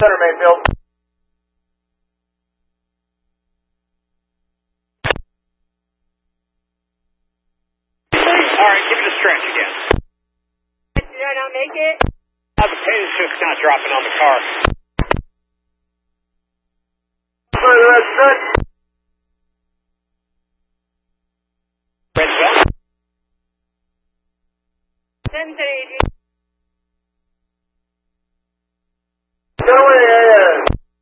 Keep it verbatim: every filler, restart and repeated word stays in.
Center Mayfield. All right, give me the stretch again. Did I not make it? Uh, the paint is just not dropping on the car.